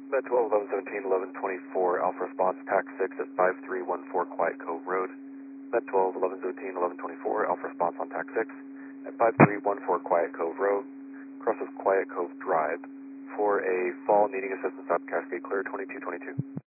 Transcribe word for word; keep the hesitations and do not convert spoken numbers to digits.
Met twelve, eleven seventeen, eleven twenty-four, Alpha response, tax six at five three one four Quiet Cove Road. Met twelve, eleven seventeen, eleven twenty-four, Alpha response on tax six at five three one four Quiet Cove Road. Crosses Quiet Cove Drive for a fall needing assistance up Cascade Clear twenty-two twenty-two.